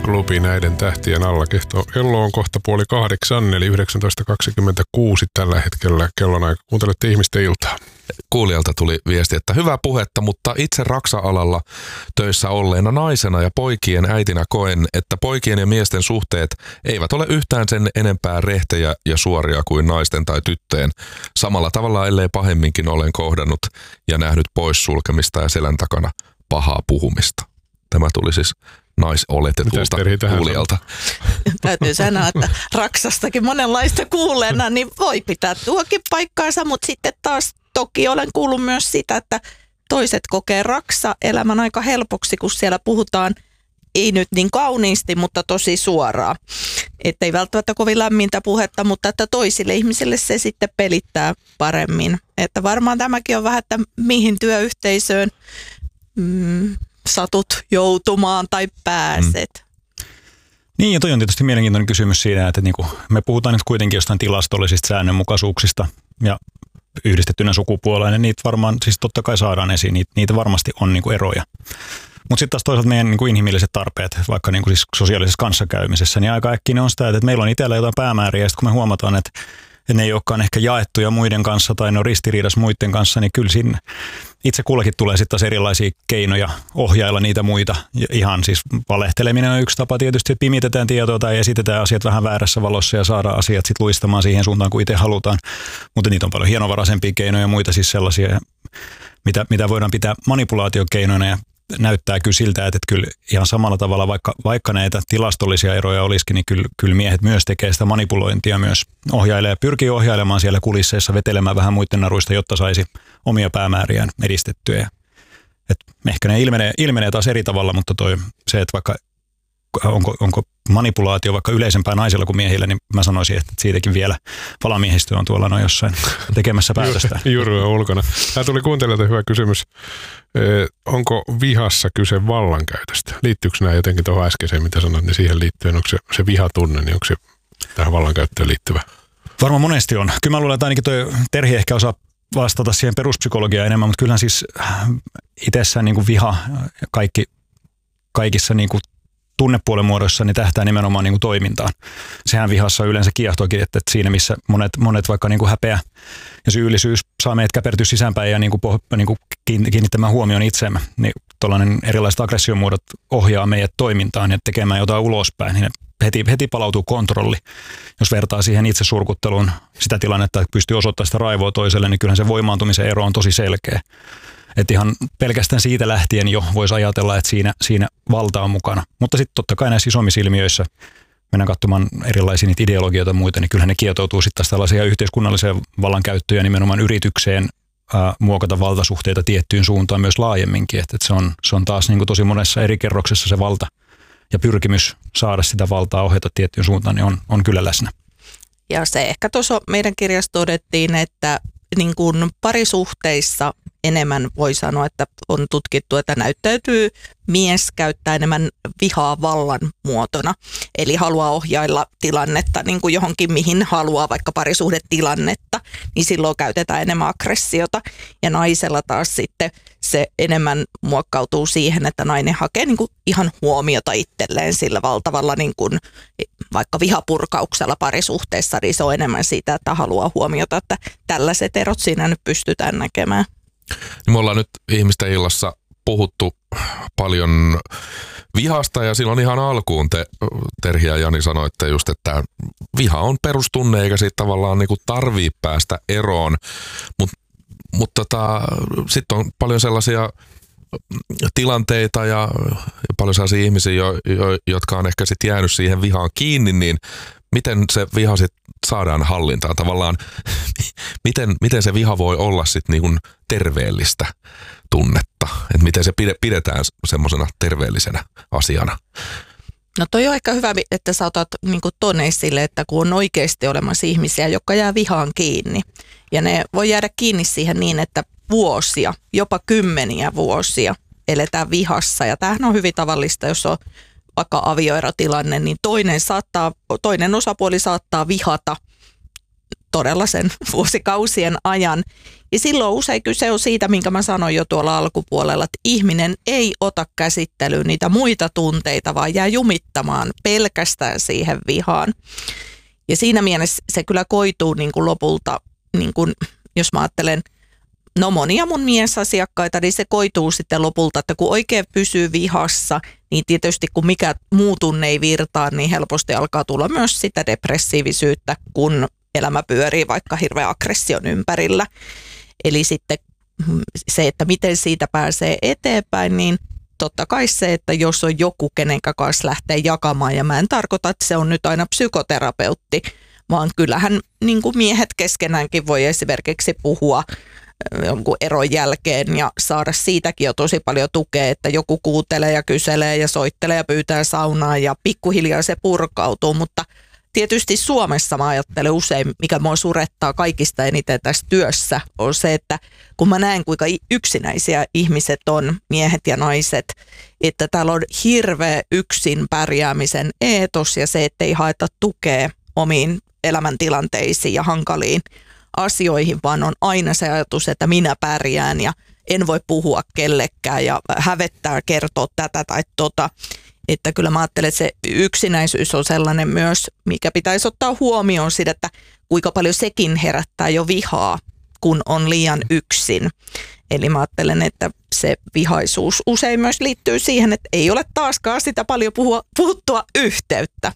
klubi näiden tähtien alla. Kello on kohta 7:30, eli 19.26 tällä hetkellä kellonaika. Kuuntelette Ihmisten iltaa. Kuulijalta tuli viesti, että hyvää puhetta, mutta itse Raksa-alalla töissä olleena naisena ja poikien äitinä koen, että poikien ja miesten suhteet eivät ole yhtään sen enempää rehtejä ja suoria kuin naisten tai tyttöjen. Samalla tavalla, ellei pahemminkin, olen kohdannut ja nähnyt poissulkemista ja selän takana pahaa puhumista. Tämä tuli siis naisoletetulta kuulijalta. Täytyy sanoa, että Raksastakin monenlaista kuulleena, niin voi pitää tuokin paikkaansa, mutta sitten taas toki olen kuullut myös sitä, että toiset kokee Raksa-elämän aika helpoksi, kun siellä puhutaan ei nyt niin kauniisti, mutta tosi suoraan. Että ei välttämättä kovin lämmintä puhetta, mutta että toisille ihmisille se sitten pelittää paremmin. Että varmaan tämäkin on vähän, että mihin työyhteisöön satut joutumaan tai pääset. Niin, ja toi on tietysti mielenkiintoinen kysymys siinä, että niinku me puhutaan nyt kuitenkin jostain tilastollisista säännönmukaisuuksista ja yhdistettynä sukupuoleen, ja niitä varmaan, siis totta kai saadaan esiin, niitä varmasti on niinku eroja. Mutta sitten taas toisaalta meidän niinku inhimilliset tarpeet, vaikka niinku siis sosiaalisessa kanssakäymisessä, niin aika äkkiä ne on sitä, että meillä on itsellä jotain päämääriä, ja sitten kun me huomataan, että ne ei olekaan ehkä jaettuja muiden kanssa tai ne on ristiriidassa muiden kanssa, niin kyllä siinä itse kullakin tulee sitten taas erilaisia keinoja ohjailla niitä muita. Ja ihan siis valehteleminen on yksi tapa tietysti, että pimitetään tietoa tai esitetään asiat vähän väärässä valossa ja saadaan asiat sitten luistamaan siihen suuntaan, kuin itse halutaan. Mutta niitä on paljon hienovaraisempia keinoja ja muita siis sellaisia, mitä voidaan pitää manipulaatiokeinoina ja näyttää kyllä siltä, että kyllä ihan samalla tavalla, vaikka näitä tilastollisia eroja olisikin, niin kyllä miehet myös tekee sitä manipulointia, myös ohjailee ja pyrkii ohjailemaan siellä kulisseissa, vetelemään vähän muiden naruista, jotta saisi omia päämääriään edistettyä. Et ehkä ne ilmenee taas eri tavalla, mutta se, että vaikka onko manipulaatio vaikka yleisempää naisilla kuin miehillä, niin mä sanoisin, että siitäkin vielä palamiehistö on tuolla jossain tekemässä päätöstä. Juru on ulkona. Tämä tuli kuuntelijalta hyvä kysymys. Onko vihassa kyse vallankäytöstä? Liittyykö nämä jotenkin tuohon äskeiseen, mitä sanoit, niin siihen liittyen, onko se vihatunne, niin onko se tähän vallankäyttöön liittyvä? Varmaan monesti on. Kyllä mä luulen, että ainakin toi Terhi ehkä osaa vastata siihen peruspsykologiaan enemmän, mutta kyllähän siis itsessään niin kuin viha kaikissa niin kuin tunnepuolen muodossa niin tähtää nimenomaan niin kuin toimintaan. Sehän vihassa yleensä kiehtoakin, että siinä missä monet vaikka niin kuin häpeä ja syyllisyys saa meidät käpertyä sisäänpäin ja niin kuin kiinnittämään huomioon itseemme, niin tuollainen erilaiset aggressiomuodot ohjaa meidät toimintaan ja tekemään jotain ulospäin, niin heti palautuu kontrolli. Jos vertaa siihen itse surkutteluun sitä tilannetta, että pystyy osoittamaan sitä raivoa toiselle, niin kyllähän se voimaantumisen ero on tosi selkeä. Että ihan pelkästään siitä lähtien jo voisi ajatella, että siinä valta on mukana. Mutta sitten totta kai näissä isommissa ilmiöissä mennään katsomaan erilaisia niitä ideologioita ja muita, niin kyllähän ne kietoutuu sitten taas tällaisia yhteiskunnallisia vallankäyttöjä nimenomaan yritykseen muokata valtasuhteita tiettyyn suuntaan myös laajemminkin. Että se on taas niin kuin tosi monessa eri kerroksessa se valta ja pyrkimys saada sitä valtaa ohjata tiettyyn suuntaan, niin on kyllä läsnä. Ja se ehkä tuossa meidän kirjassa todettiin, että niin kuin parisuhteissa enemmän voi sanoa, että on tutkittu, että näyttäytyy mies käyttää enemmän vihaa vallan muotona. Eli haluaa ohjailla tilannetta niin kuin johonkin, mihin haluaa, vaikka parisuhdetilannetta, niin silloin käytetään enemmän aggressiota. Ja naisella taas sitten se enemmän muokkautuu siihen, että nainen hakee niin kuin ihan huomiota itselleen sillä valtavalla niin kuin vaikka vihapurkauksella parisuhteessa, niin se on enemmän siitä, että haluaa huomiota, että tällaiset erot siinä nyt pystytään näkemään. Me ollaan nyt Ihmisten illassa puhuttu paljon vihasta ja silloin ihan alkuun Terhi ja Jani sanoitte just, että viha on perustunne eikä siitä tavallaan niinku tarvii päästä eroon, mutta sitten on paljon sellaisia tilanteita ja paljon sellaisia ihmisiä, jotka on ehkä sitten jäänyt siihen vihaan kiinni, niin miten se viha sitten saadaan hallintaan? Tavallaan, miten se viha voi olla sitten niin terveellistä tunnetta? Että miten se pidetään semmoisena terveellisenä asiana? No toi on ehkä hyvä, että sä otat niin ton esille, että kun on oikeasti olemassa ihmisiä, jotka jää vihaan kiinni. Ja ne voi jäädä kiinni siihen niin, että vuosia, jopa kymmeniä vuosia eletään vihassa. Ja tämähän on hyvin tavallista, jos on vaikka avioerotilanne, niin toinen osapuoli saattaa vihata todella sen vuosikausien ajan. Ja silloin usein kyse on siitä, minkä mä sanoin jo tuolla alkupuolella, että ihminen ei ota käsittelyyn niitä muita tunteita, vaan jää jumittamaan pelkästään siihen vihaan. Ja siinä mielessä se kyllä koituu niin kuin lopulta, niin kuin, jos mä ajattelen, monia mun miesasiakkaita, niin se koituu sitten lopulta, että kun oikein pysyy vihassa, niin tietysti kun mikä muu tunne ei virtaa, niin helposti alkaa tulla myös sitä depressiivisyyttä, kun elämä pyörii vaikka hirveän aggression ympärillä. Eli sitten se, että miten siitä pääsee eteenpäin, niin totta kai se, että jos on joku, kenen kanssa lähtee jakamaan, ja mä en tarkoita, että se on nyt aina psykoterapeutti, vaan kyllähän niin kuin miehet keskenäänkin voi esimerkiksi puhua jonkun eron jälkeen ja saada siitäkin jo tosi paljon tukea, että joku kuuntelee ja kyselee ja soittelee ja pyytää saunaan ja pikkuhiljaa se purkautuu, mutta tietysti Suomessa mä ajattelen usein, mikä mua surettaa kaikista eniten tässä työssä, on se, että kun mä näen kuinka yksinäisiä ihmiset on, miehet ja naiset, että täällä on hirveä yksin pärjäämisen eetos ja se, että ei haeta tukea omiin elämäntilanteisiin ja hankaliin asioihin, vaan on aina se ajatus, että minä pärjään ja en voi puhua kellekään ja hävettää kertoa tätä tai tota. Että kyllä mä ajattelen, että se yksinäisyys on sellainen myös, mikä pitäisi ottaa huomioon siitä, että kuinka paljon sekin herättää jo vihaa, kun on liian yksin. Eli mä ajattelen, että se vihaisuus usein myös liittyy siihen, että ei ole taaskaan sitä paljon puhuttua yhteyttä.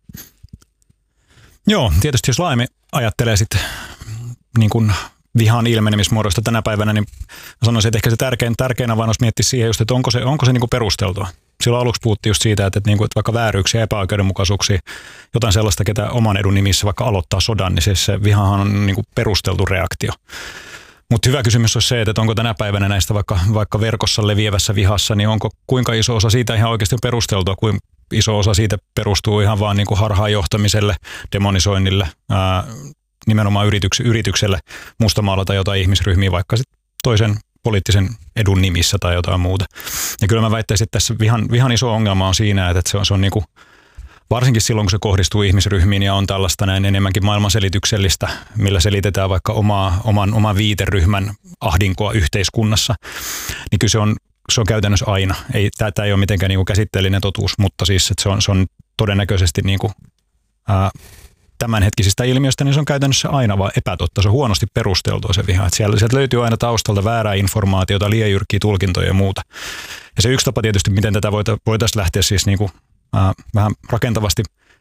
Joo, tietysti jos laajemmin ajattelee sitten niin kuin vihan ilmenemismuodosta tänä päivänä, niin sanoisin, että ehkä se tärkein avain miettiä siihen just, että onko se niin kuin perusteltua. Silloin aluksi puhuttiin just siitä, että vaikka vääryyksiä, epäoikeudenmukaisuuksia, jotain sellaista, ketä oman edun nimissä vaikka aloittaa sodan, niin se vihahan on niin kuin perusteltu reaktio. Mutta hyvä kysymys on se, että onko tänä päivänä näistä vaikka verkossa leviävässä vihassa, niin onko kuinka iso osa siitä ihan oikeasti perusteltua, kuin iso osa siitä perustuu ihan vaan niin kuin harhaanjohtamiselle, demonisoinnille, nimenomaan yritykselle mustamaalata jotain ihmisryhmiä vaikka sit toisen poliittisen edun nimissä tai jotain muuta. Ja kyllä mä väittäisin, että tässä vihan iso ongelma on siinä, että se on niinku, varsinkin silloin, kun se kohdistuu ihmisryhmiin ja on tällaista näin enemmänkin maailmanselityksellistä, millä selitetään vaikka oman viiteryhmän ahdinkoa yhteiskunnassa, niin kyllä se on käytännössä aina. Tämä ei ole mitenkään niinku käsitteellinen totuus, mutta siis että se on todennäköisesti niinku, tämänhetkisistä ilmiöistä, niin se on käytännössä aina vaan epätotta. Se on huonosti perusteltua se viha. Sieltä löytyy aina taustalta väärää informaatiota, liian jyrkkiä tulkintoja ja muuta. Ja se yksi tapa tietysti, miten tätä voitaisiin lähteä siis niinku, vähän rakentavasti,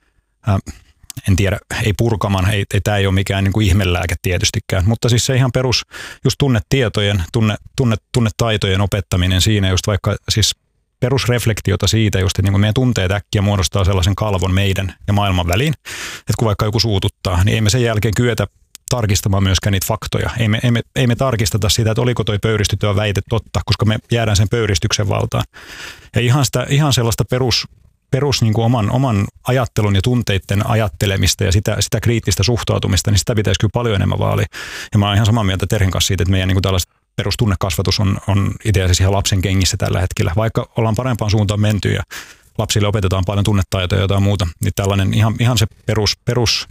en tiedä, ei purkamaan, tämä ei ole mikään niinku ihmelääke tietystikään, mutta siis se ihan perus just tunnetietojen, tunnetaitojen opettaminen siinä just vaikka siis perusreflektiota siitä, just, että niin meidän tunteet äkkiä muodostaa sellaisen kalvon meidän ja maailman väliin, että kun vaikka joku suututtaa, niin ei me sen jälkeen kyetä tarkistamaan myöskään niitä faktoja. Ei me tarkisteta sitä, että oliko toi pöyristyttävä väite totta, koska me jäädään sen pöyristyksen valtaan. Ja ihan sellaista perus niin kuin oman ajattelun ja tunteiden ajattelemista ja sitä kriittistä suhtautumista, niin sitä pitäisi kyllä paljon enemmän vaalia. Ja mä oon ihan samaa mieltä Terhin kanssa siitä, että meidän niin kuin tällaiset perustunnekasvatus on itse asiassa ihan lapsen kengissä tällä hetkellä. Vaikka ollaan parempaan suuntaan menty ja lapsille opetetaan paljon tunnetaitoja ja jotain muuta, niin tällainen ihan se perus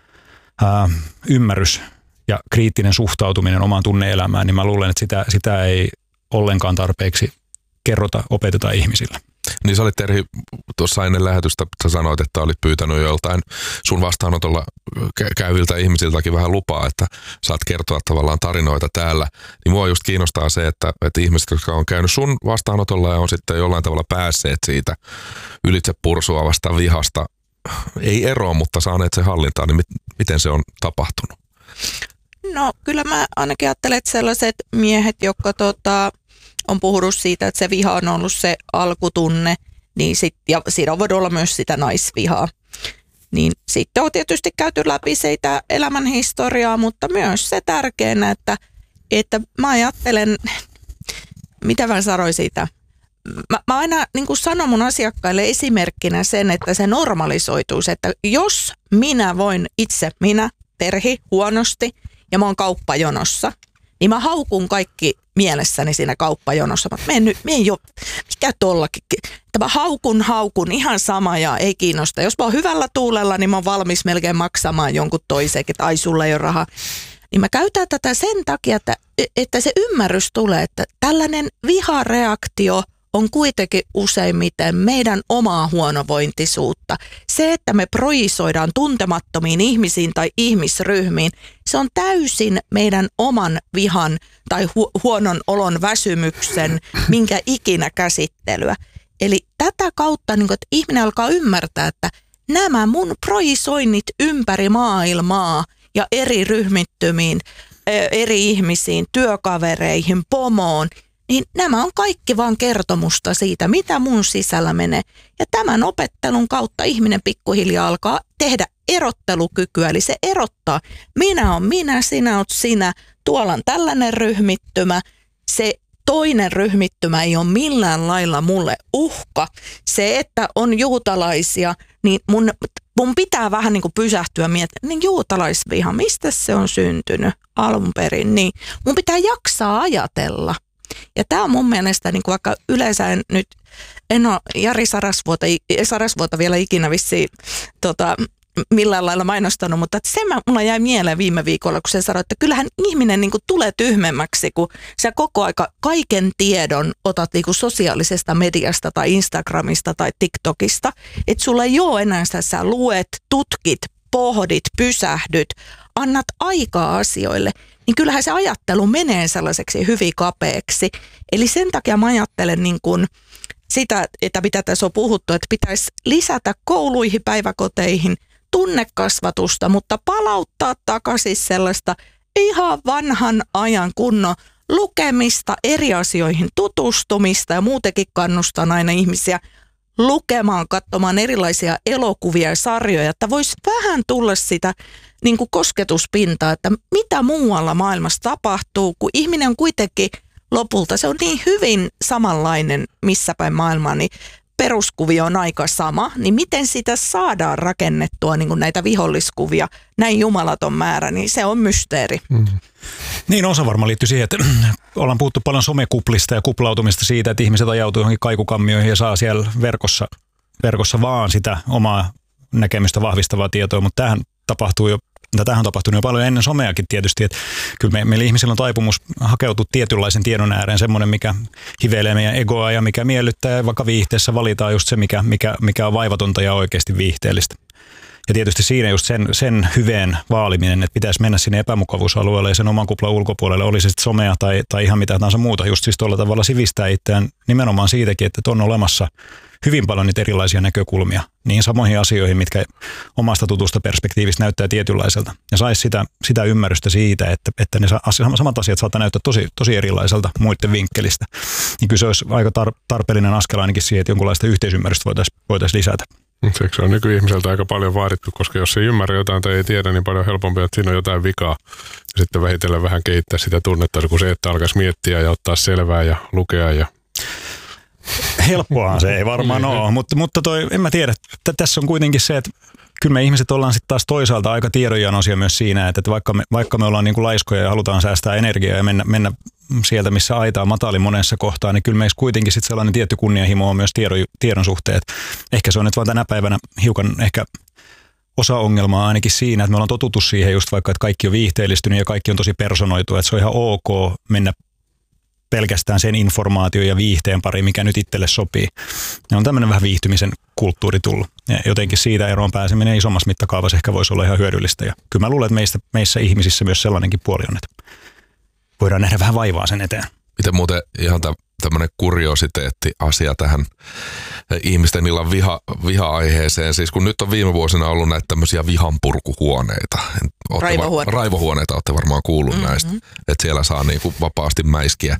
ymmärrys ja kriittinen suhtautuminen omaan tunne-elämään, niin mä luulen, että sitä ei ollenkaan tarpeeksi opeteta ihmisille. Niin sä olit, Terhi, tuossa ennen lähetystä, sä sanoit, että olit pyytänyt joltain sun vastaanotolla käyviltä ihmisiltäkin vähän lupaa, että saat kertoa tavallaan tarinoita täällä. Niin mua just kiinnostaa se, että ihmiset, jotka on käynyt sun vastaanotolla ja on sitten jollain tavalla päässeet siitä ylitse pursuavasta vihasta, ei eroon, mutta saaneet sen hallintaan, niin miten se on tapahtunut? No kyllä mä ainakin ajattelen, että sellaiset miehet, jotka on puhunut siitä, että se viha on ollut se alkutunne, niin ja siinä voi olla myös sitä naisvihaa. Niin sitten on tietysti käyty läpi sitä elämänhistoriaa, mutta myös se tärkeänä, että mä ajattelen, mitä mä sanoin siitä. Mä aina niin kuin sanon mun asiakkaille esimerkkinä sen, että se normalisoituisi, että jos minä voin itse, Terhi, huonosti ja mä oon kauppajonossa, niin mä haukun kaikki mielessäni siinä kauppajonossa. Mä en jo, mikä tollakin. Mä haukun ihan sama ja ei kiinnosta. Jos mä oon hyvällä tuulella, niin mä oon valmis melkein maksamaan jonkun toisekin, että ai sulla ei ole rahaa. Niin mä käytän tätä sen takia, että se ymmärrys tulee, että tällainen vihareaktio on kuitenkin useimmiten meidän omaa huonovointisuutta. Se, että me projisoidaan tuntemattomiin ihmisiin tai ihmisryhmiin, se on täysin meidän oman vihan tai huonon olon väsymyksen, minkä ikinä käsittelyä. Eli tätä kautta, niin kun, että ihminen alkaa ymmärtää, että nämä mun projisoinnit ympäri maailmaa ja eri ryhmittymiin, eri ihmisiin, työkavereihin, pomoon, niin nämä on kaikki vaan kertomusta siitä, mitä mun sisällä menee. Ja tämän opettelun kautta ihminen pikkuhiljaa alkaa tehdä erottelukykyä, eli se erottaa, minä on minä, sinä oot sinä, tuolla on tällainen ryhmittymä, se toinen ryhmittymä ei ole millään lailla mulle uhka. Se, että on juutalaisia, niin mun pitää vähän niin kuin pysähtyä miettimään, niin juutalaisviha, mistä se on syntynyt alun perin, niin mun pitää jaksaa ajatella. Ja tämä on mun mielestä, niin kuin vaikka yleensä en ole Jari Sarasvuota vielä ikinä vissiin millään lailla mainostanut, mutta se mulla jäi mieleen viime viikolla, kun se sanoi, että kyllähän ihminen niin kuin tulee tyhmemmäksi, kun sä koko aika kaiken tiedon otat niin kuin sosiaalisesta mediasta tai Instagramista tai TikTokista, että sulla ei ole enää sitä, sä luet, tutkit, pohdit, pysähdyt, annat aikaa asioille, niin kyllähän se ajattelu menee sellaiseksi hyvin kapeaksi. Eli sen takia mä ajattelen niin kuin sitä, että mitä tässä on puhuttu, että pitäisi lisätä kouluihin, päiväkoteihin tunnekasvatusta, mutta palauttaa takaisin sellaista ihan vanhan ajan kunnon lukemista, eri asioihin tutustumista ja muutenkin kannustan aina ihmisiä lukemaan, katsomaan erilaisia elokuvia ja sarjoja, että voisi vähän tulla sitä niin kuin kosketuspintaa, että mitä muualla maailmassa tapahtuu, kun ihminen on kuitenkin lopulta, se on niin hyvin samanlainen missä päin maailmaa, niin peruskuvio on aika sama, niin miten sitä saadaan rakennettua niin kuin näitä viholliskuvia, näin jumalaton määrä, niin se on mysteeri. Niin osa varmaan liittyy siihen, että ollaan puhuttu paljon somekuplista ja kuplautumista siitä, että ihmiset ajautuu johonkin kaikukammioihin ja saa siellä verkossa vaan sitä omaa näkemystä vahvistavaa tietoa, mutta tämähän on tapahtunut jo paljon ennen someakin tietysti, että kyllä meillä ihmisillä on taipumus hakeutua tietynlaisen tiedon ääreen, semmoinen, mikä hiveilee meidän egoa ja mikä miellyttää, ja vaikka viihteessä valitaan just se, mikä on vaivatonta ja oikeasti viihteellistä. Ja tietysti siinä just sen hyveen vaaliminen, että pitäisi mennä sinne epämukavuusalueelle ja sen oman kuplan ulkopuolelle, oli se sitten somea tai ihan mitä tahansa muuta, just siis tuolla tavalla sivistää itseään nimenomaan siitäkin, että on olemassa hyvin paljon niitä erilaisia näkökulmia niihin samoihin asioihin, mitkä omasta tutusta perspektiivistä näyttää tietynlaiselta. Ja saisi sitä ymmärrystä siitä, että ne samat asiat saattaa näyttää tosi erilaiselta muiden vinkkelistä. Niin kyllä se olisi aika tarpeellinen askel ainakin siihen, että jonkunlaista yhteisymmärrystä voitaisiin lisätä. Se on nykyihmiseltä aika paljon vaadittu, koska jos ei ymmärrä jotain tai ei tiedä, niin paljon helpompi, että siinä on jotain vikaa. Ja sitten vähitellen vähän kehittää sitä tunnetta, kun se, että alkaisi miettiä ja ottaa selvää ja lukea ja helppoahan se ei varmaan ole, mutta en mä tiedä. Tässä on kuitenkin se, että kyllä me ihmiset ollaan sitten taas toisaalta aika tiedonjanoisia myös siinä, että vaikka me ollaan niin kuin laiskoja ja halutaan säästää energiaa ja mennä sieltä, missä aita on matali monessa kohtaa, niin kyllä meissä kuitenkin sitten sellainen tietty kunnianhimo on myös tiedon suhteen. Ehkä se on nyt vaan tänä päivänä hiukan ehkä osa ongelmaa ainakin siinä, että me ollaan totuttu siihen just vaikka, että kaikki on viihteellistynyt ja kaikki on tosi personoitu, että se on ihan ok mennä pelkästään sen informaation ja viihteen pari, mikä nyt itselle sopii. Ja on tämmöinen vähän viihtymisen kulttuuri tullut. Ja jotenkin siitä eroon pääseminen isommassa mittakaavassa ehkä voisi olla ihan hyödyllistä. Ja kyllä mä luulen, että meissä ihmisissä myös sellainenkin puoli on, että voidaan nähdä vähän vaivaa sen eteen. Miten muuten ihan tämmöinen kuriositeetti-asia tähän ihmisten illan viha-aiheeseen. Siis kun nyt on viime vuosina ollut näitä tämmöisiä vihanpurkuhuoneita. Raivohuoneita olette varmaan kuullut näistä. Että siellä saa niinku vapaasti mäiskiä